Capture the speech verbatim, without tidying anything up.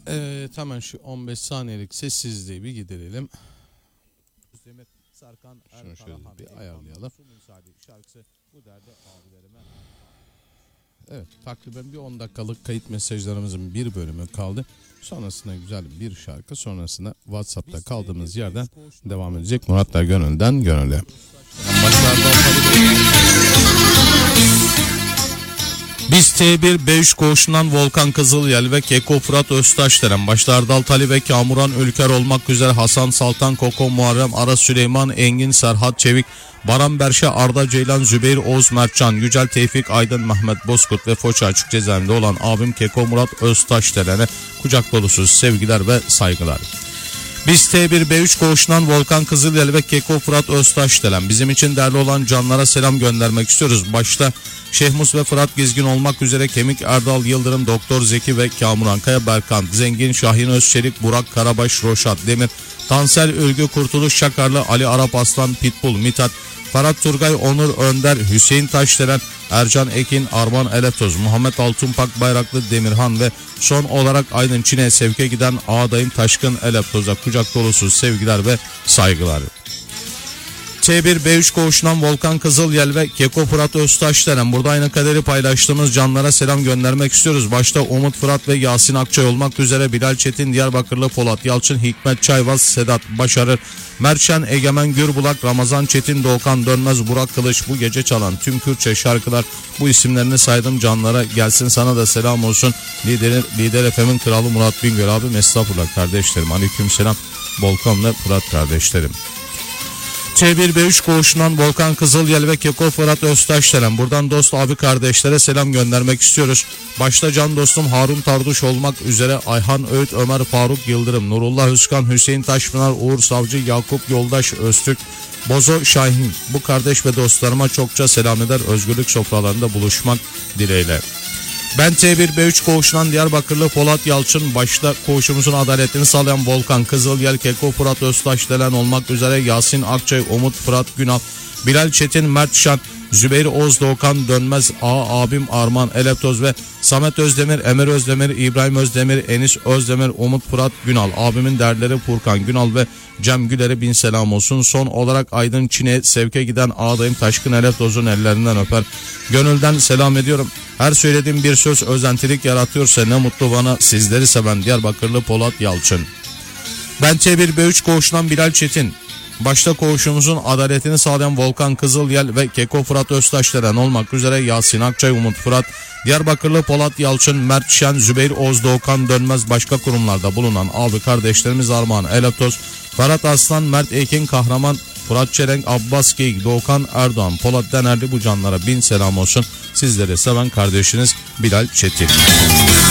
Evet, hemen şu on beş saniyelik sessizliği bir giderelim. Demir Sarkan Şunu şöyle bir ayarlayalım. Şarkısı bu derde abilerime. Evet, takriben bir on dakikalık kayıt mesajlarımızın bir bölümü kaldı. Sonrasında güzel bir şarkı, sonrasında WhatsApp'ta kaldığımız yerden devam edecek. Muratlar Gönül'den Gönül'e. Biz T bir B üç koğuşundan Volkan Kızılyel ve Keko Fırat Öztaşdelen, başta Erdal Tali ve Kamuran Ülker olmak üzere Hasan Saltan, Koko Muharrem, Aras Süleyman, Engin, Serhat Çevik, Baran Berşe, Arda Ceylan, Zübeyir Oğuz Mertcan, Yücel Tevfik Aydın, Mehmet Bozkurt ve Foça Açık Cezaevinde olan abim Keko Murat Öztaşdelen'e kucak dolusu sevgiler ve saygılar. Biz T bir B üç koğuşundan Volkan Kızılyel ve Keko Fırat Öztaşdelen, bizim için değerli olan canlara selam göndermek istiyoruz. Başta Şehmus ve Fırat Gizgin olmak üzere Kemik, Erdal Yıldırım, Doktor Zeki ve Kamuran Kaya, Berkan Zengin, Şahin Özçelik, Burak Karabaş, Roşat Demir, Tansel Ülgü, Kurtuluş Şakarlı, Ali Arap Aslan, Pitbull, Mithat, Ferhat Turgay, Onur Önder, Hüseyin Taşdelen, Ercan Ekin, Arman Eletoz, Muhammed Altunpak Bayraklı, Demirhan ve son olarak Aydın Çin'e sevke giden ağadayım Taşkın Eletoz'a kucak dolusu sevgiler ve saygılar. T bir B üç koğuşundan Volkan Kızılyel ve Keko Fırat Öztaşdelen, burada aynı kaderi paylaştığımız canlara selam göndermek istiyoruz. Başta Umut Fırat ve Yasin Akçay olmak üzere Bilal Çetin, Diyarbakırlı Polat Yalçın, Hikmet Çayvaz, Sedat Başarır, Mertşen Egemen Gürbulak, Ramazan Çetin, Doğukan Dönmez, Burak Kılıç, bu gece çalan tüm Kürtçe şarkılar, bu isimlerini saydım canlara gelsin, sana da selam olsun. Lider, Lider F M'in kralı Murat Bingöl abim, estağfurullah kardeşlerim, aleyküm selam Volkan ve Fırat kardeşlerim. T bir B üç koğuşundan Volkan Kızılyel ve Keko Fırat Öztaşdelen, buradan dost abi kardeşlere selam göndermek istiyoruz. Başta can dostum Harun Tarduş olmak üzere Ayhan Öğüt, Ömer Faruk Yıldırım, Nurullah Özkan, Hüseyin Taşpınar, Uğur Savcı, Yakup Yoldaş Öztürk, Bozo Şahin, bu kardeş ve dostlarıma çokça selam eder, özgürlük sofralarında buluşmak dileğiyle. Ben T bir B üç koğuşundan Diyarbakırlı Polat Yalçın, başta koğuşumuzun adaletini sağlayan Volkan Kızılyel, Keko Fırat Öztaşdelen olmak üzere Yasin Akçay, Umut Fırat Günal, Bilal Çetin, Mert Şan, Zübeyir Oğuz, Doğukan Dönmez, A abim Arman Eletoz ve Samet Özdemir, Emir Özdemir, İbrahim Özdemir, Enis Özdemir, Umut Fırat Günal, abimin derleri Furkan Günal ve Cem Güler'e bin selam olsun. Son olarak Aydın Çin'e sevke giden ağdayım Taşkın Eletoz'un ellerinden öper, gönülden selam ediyorum. Her söylediğim bir söz özentilik yaratıyorsa ne mutlu bana, sizleri seven Diyarbakırlı Polat Yalçın. Ben T bir B üç koğuşundan Bilal Çetin, başta koğuşumuzun adaletini sağlayan Volkan Kızılyel ve Keko Fırat Öztaşdelen olmak üzere Yasin Akçay, Umut Fırat, Diyarbakırlı Polat Yalçın, Mert Şen, Zübeyir Oğuz, Doğukan Dönmez, başka kurumlarda bulunan abi kardeşlerimiz Armağan Elatoz, Ferhat Aslan, Mert Ekin Kahraman, Fırat Çelenk, Abbas Geyik, Doğukan Erdoğan, Polat Denerli, bu canlara bin selam olsun. Sizleri seven kardeşiniz Bilal Çetin.